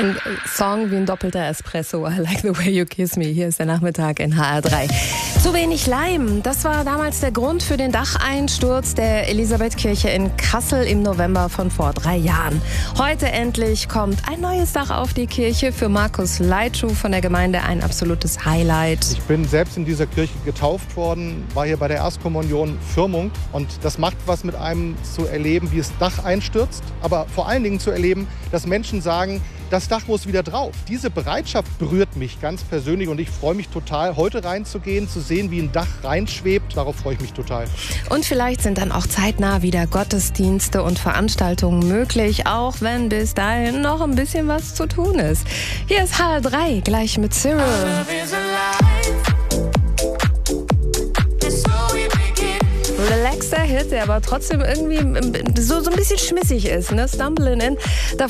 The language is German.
Ein Song wie ein doppelter Espresso. I like the way you kiss me. Hier ist der Nachmittag in HR3. Zu wenig Leim. Das war damals der Grund für den Dacheinsturz der Elisabethkirche in Kassel im November von vor 3 Jahren. Heute endlich kommt ein neues Dach auf die Kirche. Für Markus Leitschuh von der Gemeinde ein absolutes Highlight. Ich bin selbst in dieser Kirche getauft worden, war hier bei der Erstkommunion Firmung. Und das macht was mit einem zu erleben, wie das Dach einstürzt. Aber vor allen Dingen zu erleben, dass Menschen sagen, das Dach muss wieder drauf. Diese Bereitschaft berührt mich ganz persönlich und ich freue mich total, heute reinzugehen, zu sehen, wie ein Dach reinschwebt. Darauf freue ich mich total. Und vielleicht sind dann auch zeitnah wieder Gottesdienste und Veranstaltungen möglich, auch wenn bis dahin noch ein bisschen was zu tun ist. Hier ist HR3, gleich mit Cyril. Relaxter Hit, der aber trotzdem irgendwie so ein bisschen schmissig ist, ne? Stumbling in.